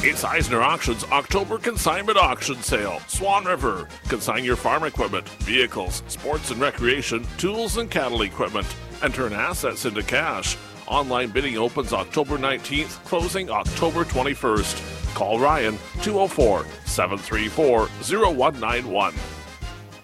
It's Eisner Auctions October Consignment Auction Sale. Swan River. Consign your farm equipment, vehicles, sports and recreation, tools and cattle equipment, and turn assets into cash. Online bidding opens October 19th, closing October 21st. Call Ryan 204-734-0191.